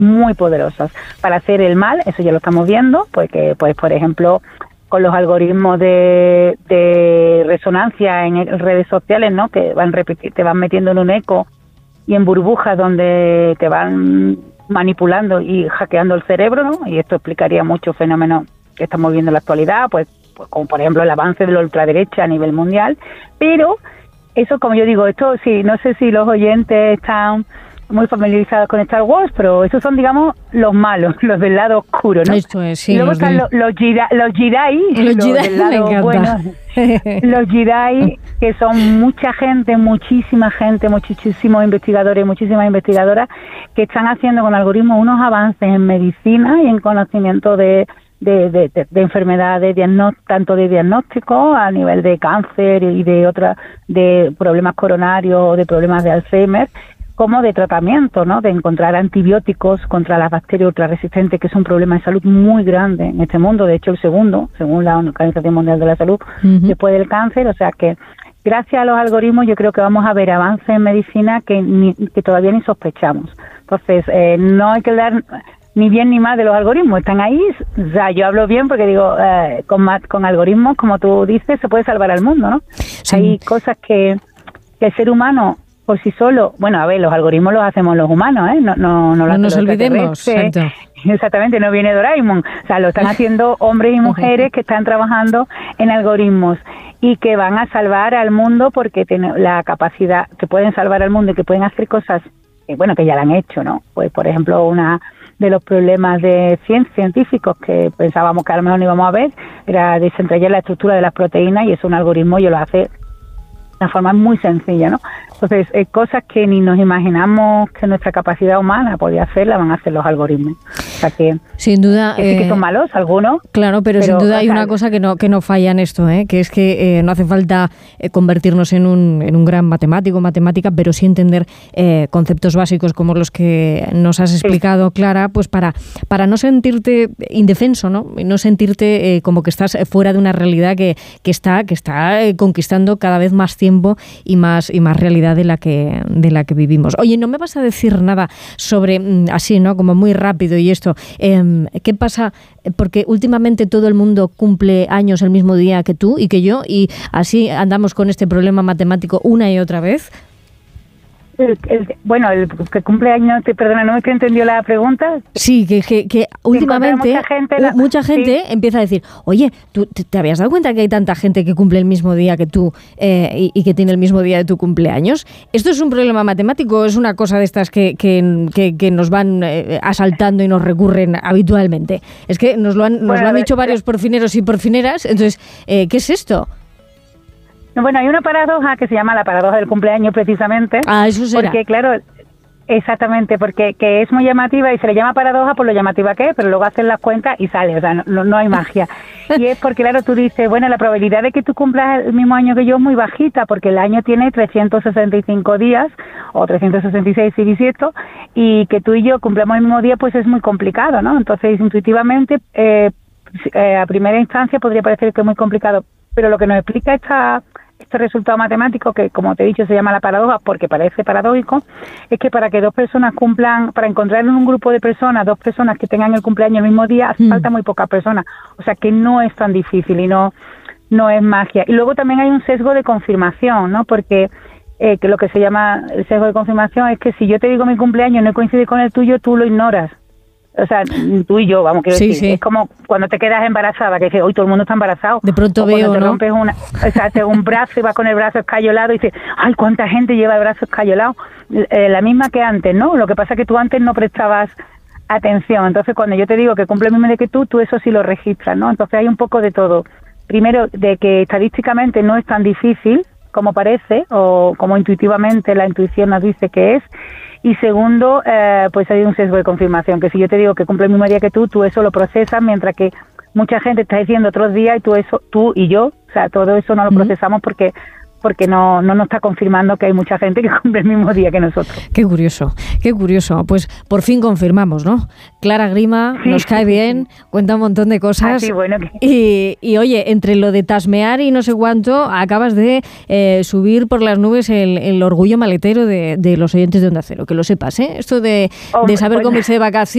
muy poderosas para hacer el mal. Eso ya lo estamos viendo, porque, pues, por ejemplo, con los algoritmos de resonancia en redes sociales, ¿no? Que te van metiendo en un eco y en burbujas donde te van manipulando y hackeando el cerebro, ¿no? Y esto explicaría muchos fenómenos que estamos viendo en la actualidad, pues como por ejemplo el avance de la ultraderecha a nivel mundial. Pero eso, como yo digo, esto sí, no sé si los oyentes están muy familiarizados con Star Wars, pero esos son, digamos, los malos, los del lado oscuro, ¿no? Esto es, sí. Y luego están los Jedi, los del lado bueno. Los Jedi, que son mucha gente, muchísimos investigadores, muchísimas investigadoras, que están haciendo con algoritmos unos avances en medicina y en conocimiento de enfermedades, tanto de diagnóstico a nivel de cáncer y de problemas coronarios o de problemas de Alzheimer, como de tratamiento, ¿no? De encontrar antibióticos contra las bacterias ultrarresistentes, que es un problema de salud muy grande en este mundo. De hecho, el segundo, según la Organización Mundial de la Salud, después del cáncer. O sea que gracias a los algoritmos yo creo que vamos a ver avances en medicina que todavía ni sospechamos. Entonces, no hay que dar ni bien ni mal de los algoritmos, están ahí. O sea, yo hablo bien porque digo, con algoritmos, como tú dices, se puede salvar al mundo, ¿no? Sí. Hay cosas que el ser humano por sí solo, bueno, a ver, los algoritmos los hacemos los humanos, ¿eh? No nos olvidemos. Exactamente, no viene Doraemon. O sea, lo están haciendo hombres y mujeres que están trabajando en algoritmos y que van a salvar al mundo porque tienen la capacidad, que pueden salvar al mundo y que pueden hacer cosas, que ya la han hecho, ¿no? Pues, por ejemplo, una de los problemas de científicos que pensábamos que a lo mejor no íbamos a ver era desentrañar la estructura de las proteínas, y es un algoritmo y lo hace de una forma muy sencilla, ¿no? Entonces, cosas que ni nos imaginamos que nuestra capacidad humana podía hacer, la van a hacer los algoritmos. O sea que, sin duda, que sí que son malos algunos. Claro, pero sin duda hay una cosa que no falla en esto, que es que no hace falta convertirnos en un gran matemática, pero sí entender conceptos básicos como los que nos has explicado, Clara, pues para no sentirte indefenso, no sentirte como que estás fuera de una realidad que está conquistando cada vez más tiempo y más realidad de la que vivimos. Oye, ¿no me vas a decir nada sobre, así, ¿no? Como muy rápido y esto, ¿qué pasa? Porque últimamente todo el mundo cumple años el mismo día que tú y que yo, y así andamos con este problema matemático una y otra vez. El que cumple años, perdona, no me entendió la pregunta. Sí, que últimamente mucha gente empieza a decir, oye, ¿tú te habías dado cuenta que hay tanta gente que cumple el mismo día que tú y que tiene el mismo día de tu cumpleaños? ¿Esto es un problema matemático o es una cosa de estas que nos van asaltando y nos recurren habitualmente? Es que nos lo han dicho varios porfineros y porfineras. Entonces, ¿qué es esto? Bueno, hay una paradoja que se llama la paradoja del cumpleaños, precisamente. Ah, eso será. Porque, claro, exactamente, porque que es muy llamativa y se le llama paradoja por lo llamativa que es, pero luego hacen las cuentas y sale, o sea, no hay magia. Y es porque, claro, tú dices, bueno, la probabilidad de que tú cumplas el mismo año que yo es muy bajita, porque el año tiene 365 días, o 366 si bisiesto, y que tú y yo cumplamos el mismo día, pues es muy complicado, ¿no? Entonces, intuitivamente, a primera instancia podría parecer que es muy complicado, pero lo que nos explica este resultado matemático, que como te he dicho se llama la paradoja porque parece paradójico, es que para que dos personas cumplan, para encontrar en un grupo de personas, dos personas que tengan el cumpleaños el mismo día, hace falta muy pocas personas. O sea que no es tan difícil y no es magia. Y luego también hay un sesgo de confirmación, ¿no? Porque que lo que se llama el sesgo de confirmación es que si yo te digo mi cumpleaños no coincide con el tuyo, tú lo ignoras. O sea, tú y yo, quiero decir, sí. Es como cuando te quedas embarazada, que dices, hoy todo el mundo está embarazado. De pronto veo, cuando te rompes un brazo y vas con el brazo escayolado y dices, ay, cuánta gente lleva el brazo escayolado. La misma que antes, ¿no? Lo que pasa es que tú antes no prestabas atención. Entonces, cuando yo te digo que cumple el mismo día que tú eso sí lo registras, ¿no? Entonces hay un poco de todo. Primero, de que estadísticamente no es tan difícil como parece, o como intuitivamente la intuición nos dice que es. Y segundo, pues hay un sesgo de confirmación, que si yo te digo que cumple el mismo día que tú eso lo procesas, mientras que mucha gente está diciendo otros días y tú y yo, o sea, todo eso no lo procesamos porque no nos está confirmando que hay mucha gente que cumple el mismo día que nosotros. Qué curioso. Pues por fin confirmamos, ¿no? Clara Grima, sí, nos cae bien, cuenta un montón de cosas. Sí, bueno, y oye, entre lo de tasmear y no sé cuánto, acabas de subir por las nubes el orgullo maletero de los oyentes de Onda Cero, que lo sepas, ¿eh? Esto de saber cómo irse de vacaciones.